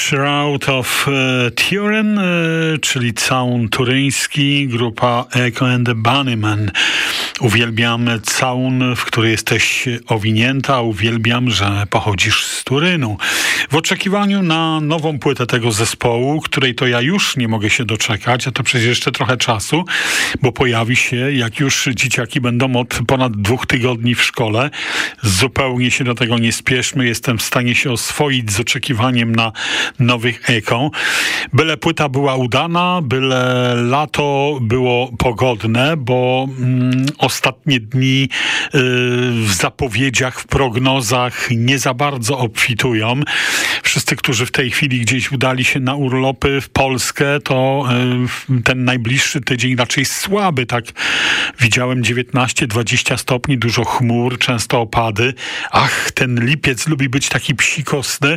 Shroud of Turin, czyli całun turyński, grupa Echo and the Bunnymen. Uwielbiam całun, w który jesteś owinięta, uwielbiam, że pochodzisz z Turynu. W oczekiwaniu na nową płytę tego zespołu, której to ja już nie mogę się doczekać, a to przecież jeszcze trochę czasu, bo pojawi się, jak już dzieciaki będą od ponad 2 tygodni w szkole. Zupełnie się do tego nie spieszmy, jestem w stanie się oswoić z oczekiwaniem na nowych Echo. Byle płyta była udana, byle lato było pogodne, bo ostatnie dni w zapowiedziach, w prognozach nie za bardzo obfitują. Wszyscy, którzy w tej chwili gdzieś udali się na urlopy w Polskę, to ten najbliższy tydzień raczej słaby. Tak widziałem 19-20 stopni, dużo chmur, często opady. Ach, ten lipiec lubi być taki psikuśny,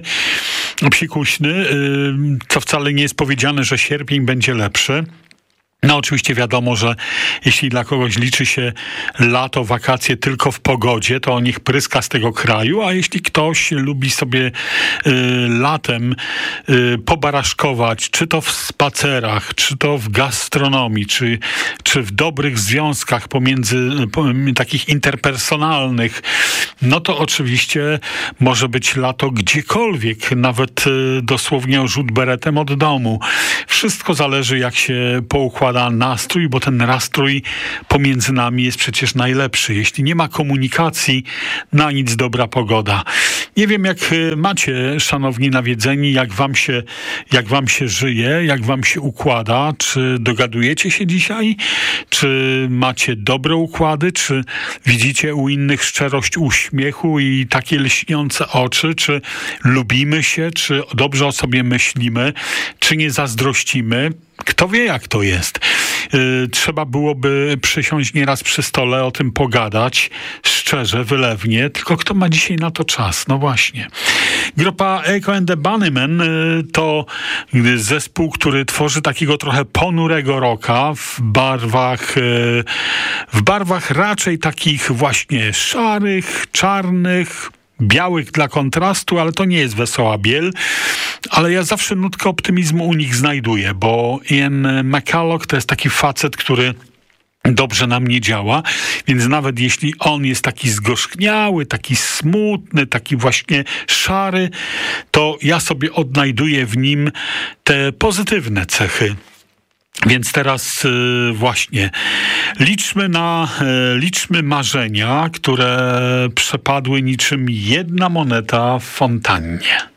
co wcale nie jest powiedziane, że sierpień będzie lepszy. No oczywiście wiadomo, że jeśli dla kogoś liczy się lato, wakacje tylko w pogodzie, to niech pryska z tego kraju, a jeśli ktoś lubi sobie latem pobaraszkować, czy to w spacerach, czy to w gastronomii, czy w dobrych związkach takich interpersonalnych, no to oczywiście może być lato gdziekolwiek, nawet dosłownie o rzut beretem od domu. Wszystko zależy, jak się poukłada nastrój, bo ten nastrój pomiędzy nami jest przecież najlepszy. Jeśli nie ma komunikacji, na nic dobra pogoda. Nie wiem, jak macie, szanowni nawiedzeni, jak wam się żyje, jak wam się układa, czy dogadujecie się dzisiaj, czy macie dobre układy, czy widzicie u innych szczerość uśmiechu i takie lśniące oczy, czy lubimy się, czy dobrze o sobie myślimy, czy nie zazdrościmy. Kto wie, jak to jest. Trzeba byłoby przysiąść nieraz przy stole, o tym pogadać, szczerze, wylewnie, tylko kto ma dzisiaj na to czas? No właśnie. Grupa Echo and the Bunnymen to zespół, który tworzy takiego trochę ponurego rocka w barwach raczej takich właśnie szarych, czarnych, białych dla kontrastu, ale to nie jest wesoła biel. Ale ja zawsze nutkę optymizmu u nich znajduję, bo Ian McCulloch to jest taki facet, który dobrze na mnie działa, więc nawet jeśli on jest taki zgorzkniały, taki smutny, taki właśnie szary, to ja sobie odnajduję w nim te pozytywne cechy. Więc teraz właśnie liczmy marzenia, które przepadły niczym jedna moneta w fontannie.